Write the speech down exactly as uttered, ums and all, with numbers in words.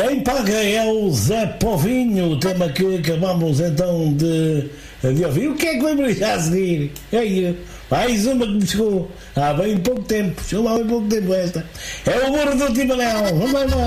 Quem paga é o Zé Povinho, o tema que acabamos então de, de ouvir. O que é que vai brilhar a seguir? Aí, mais uma que me chegou há bem pouco tempo. Chegou há bem pouco tempo esta. É o amor do Timanel. Vamos lá.